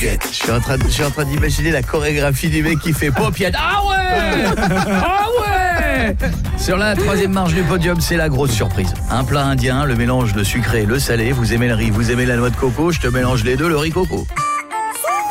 paupiètes. Je suis en train d'imaginer la chorégraphie du mec qui fait paupiètes. Ah ouais. Ah ouais. Sur la troisième marche du podium, c'est la grosse surprise. Un plat indien, le mélange de sucré et le salé. Vous aimez le riz, vous aimez la noix de coco, je te mélange les deux, le riz coco.